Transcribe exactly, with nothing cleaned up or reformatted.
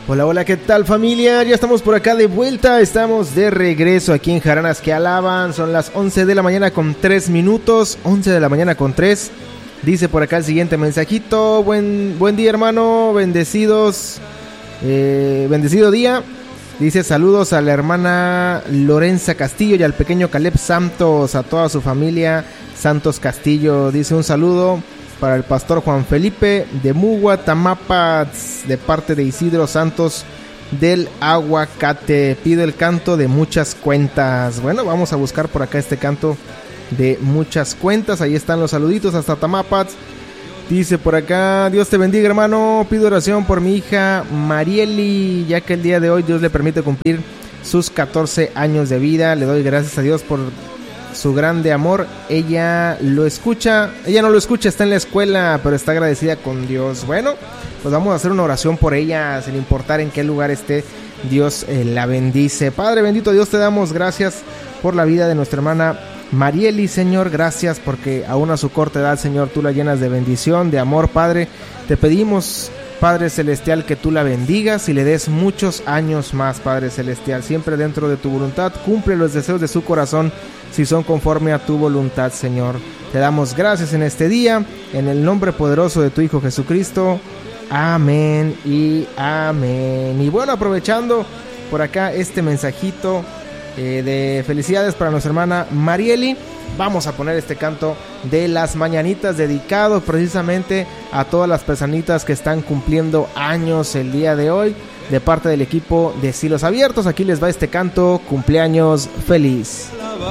Hola, hola, ¿qué tal familia? Ya estamos por acá de vuelta, estamos de regreso aquí en Jaranas que Alaban. Son las once de la mañana con tres minutos, once de la mañana con tres. Dice por acá el siguiente mensajito: Buen, buen día hermano, bendecidos, eh, bendecido día. Dice saludos a la hermana Lorenza Castillo y al pequeño Caleb Santos, a toda su familia Santos Castillo. Dice un saludo para el pastor Juan Felipe de Mugua, Tamaulipas, de parte de Isidro Santos del Aguacate. Pido el canto de muchas cuentas. Bueno, vamos a buscar por acá este canto de muchas cuentas. Ahí están los saluditos hasta Tamaulipas. Dice por acá: Dios te bendiga hermano, pido oración por mi hija Marieli, ya que el día de hoy Dios le permite cumplir sus catorce años de vida. Le doy gracias a Dios por su grande amor. Ella lo escucha, ella no lo escucha, está en la escuela, pero está agradecida con Dios. Bueno, pues vamos a hacer una oración por ella, sin importar en qué lugar esté. Dios eh, la bendice. Padre bendito Dios, te damos gracias por la vida de nuestra hermana Marieli, Señor. Gracias porque aún a su corta edad, Señor, tú la llenas de bendición, de amor, Padre. Te pedimos, Padre Celestial, que tú la bendigas y le des muchos años más, Padre Celestial, siempre dentro de tu voluntad. Cumple los deseos de su corazón si son conforme a tu voluntad, Señor. Te damos gracias en este día, en el nombre poderoso de tu Hijo Jesucristo. Amén y amén. Y bueno, aprovechando por acá este mensajito eh, de felicidades para nuestra hermana Marieli, vamos a poner este canto de las mañanitas dedicado precisamente a todas las personitas que están cumpliendo años el día de hoy, de parte del equipo de Cielos Abiertos. Aquí les va este canto: cumpleaños feliz.